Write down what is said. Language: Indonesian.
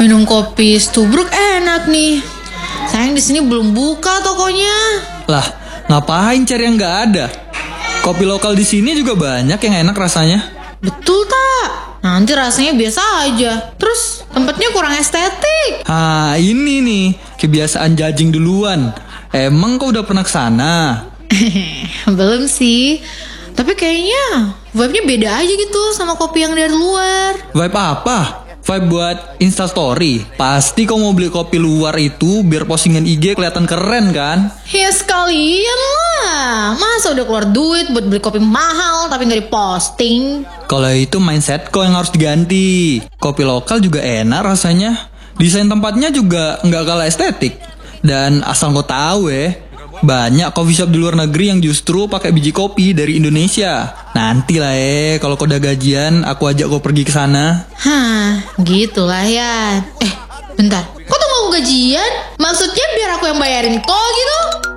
minum kopi Stubruk enak nih. Sayang di sini belum buka tokonya. Lah, ngapain cari yang nggak ada? Kopi lokal di sini juga banyak yang enak rasanya. Betul tak? Nanti rasanya biasa aja. Terus tempatnya kurang estetik. Ini nih kebiasaan judging duluan. Emang kau udah pernah kesana? Belum sih. Tapi kayaknya vibe-nya beda aja gitu sama kopi yang dari luar. Vibe apa? Vibe buat Instastory. Pasti kau mau beli kopi luar itu biar postingan IG kelihatan keren kan? Ya sekalian lah. Masa udah keluar duit buat beli kopi mahal tapi gak diposting? Kalau itu mindset kau yang harus diganti. Kopi lokal juga enak rasanya. Desain tempatnya juga nggak kalah estetik. Dan asal kau tahu banyak coffee shop di luar negeri yang justru pakai biji kopi dari Indonesia. Nanti lah kalau kau udah gajian, aku ajak kau pergi ke sana. Gitulah ya. Bentar. Kok tuh mau gajian? Maksudnya biar aku yang bayarin kok gitu?